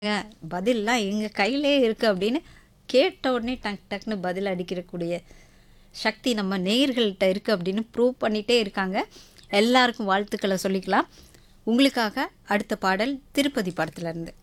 பதில்லாம் எங்க கையிலே இருக்கு அப்படின்னு கேட்ட உடனே டக் டக்னு பதில் அடிக்கிறக்கூடிய சக்தி நம்ம நேயர்கள்ட்ட இருக்கு அப்படின்னு ப்ரூவ் பண்ணிட்டே இருக்காங்க. எல்லாருக்கும் வாழ்த்துக்களை சொல்லிக்கலாம். உங்களுக்காக அடுத்த பாடல் திருப்பதி படத்துல இருந்து.